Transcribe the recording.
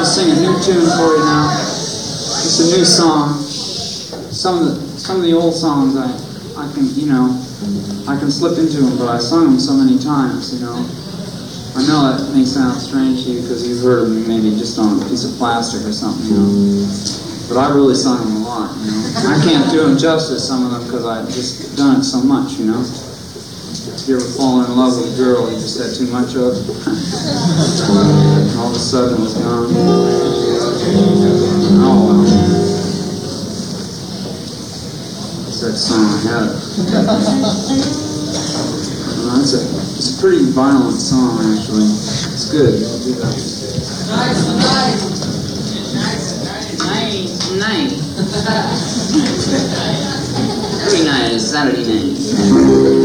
to sing a new tune for you now. It's a new song. Some of the old songs I can, I can slip into them, but I sung them so many times, I know that may sound strange to you because you've heard of me maybe just on a piece of plastic or something, But I really sung them a lot, I can't do them justice, some of them, because I've just done it so much, If you ever fall in love with a girl you just had too much of, and all of a sudden it was gone. Oh well. That's that song I had. It's a pretty violent song, actually. It's good. I'll do that. Nice. Every night is Saturday night.